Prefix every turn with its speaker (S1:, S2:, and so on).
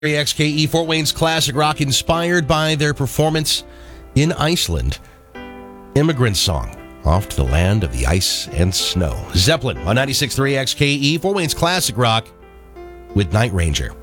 S1: XKE Fort Wayne's classic rock inspired by their performance in Iceland. Immigrant Song, Off to the Land of the Ice and Snow. Zeppelin on 96.3 XKE, Fort Wayne's classic rock with Night Ranger.